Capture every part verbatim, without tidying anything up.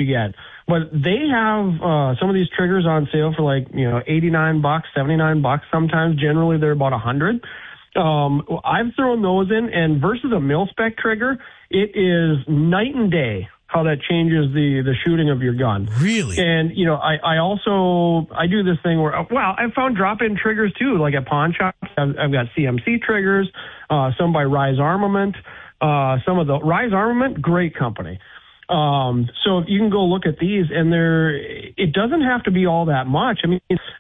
you get. But they have uh, some of these triggers on sale for like, you know, eighty-nine bucks, seventy-nine bucks sometimes. Generally, they're about one hundred. Um, I've thrown those in, and versus a mil-spec trigger, it is night and day how that changes the, the shooting of your gun. Really? And, you know, I, I also, I do this thing where, well, I found drop-in triggers too, like at pawn shops. I've, I've got C M C triggers, uh, some by Rise Armament. Uh, some of the Rise Armament, great company. Um, so you can go look at these, and they're, it doesn't have to be all that much. I mean,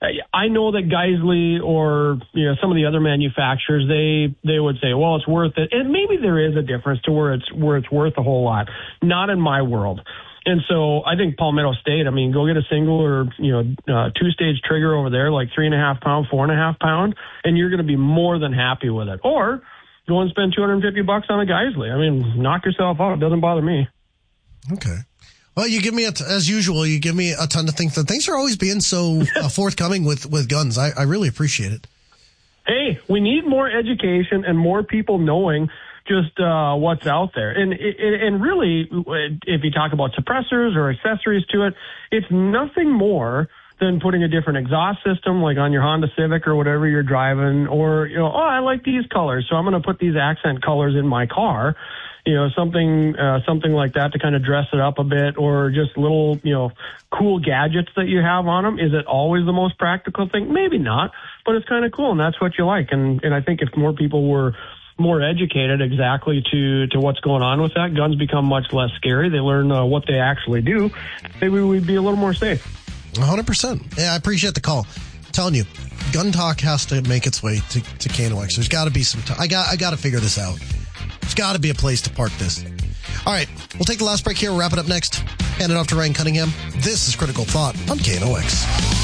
I know that Geissele or, you know, some of the other manufacturers, they, they would say, well, it's worth it. And maybe there is a difference to where it's, where it's worth a whole lot. Not in my world. And so I think Palmetto State, I mean, go get a single or, you know, uh, two-stage trigger over there, like three and a half pound, four and a half pound, and you're going to be more than happy with it. Or go and spend two hundred fifty bucks on a Geissele. I mean, knock yourself out. It doesn't bother me. Okay. Well, you give me, a t- as usual, you give me a ton to think. That thanks for always being so uh, forthcoming with, with guns. I, I really appreciate it. Hey, we need more education and more people knowing just uh, what's out there. And it, and really, if you talk about suppressors or accessories to it, it's nothing more than putting a different exhaust system, like on your Honda Civic or whatever you're driving, or, you know, oh, I like these colors, so I'm going to put these accent colors in my car. You know, something uh, something like that to kind of dress it up a bit, or just little, you know, cool gadgets that you have on them. Is it always the most practical thing? Maybe not, but it's kind of cool, and that's what you like. And and I think if more people were more educated exactly to, to what's going on with that, guns become much less scary. They learn uh, what they actually do. Maybe we'd be a little more safe. one hundred percent. Yeah, I appreciate the call. I'm telling you, gun talk has to make its way to, to K N O X. There's got to be some t- I got I got to figure this out. There's got to be a place to park this. All right, we'll take the last break here. We'll wrap it up next. Hand it off to Ryan Cunningham. This is Critical Thought on K N O X.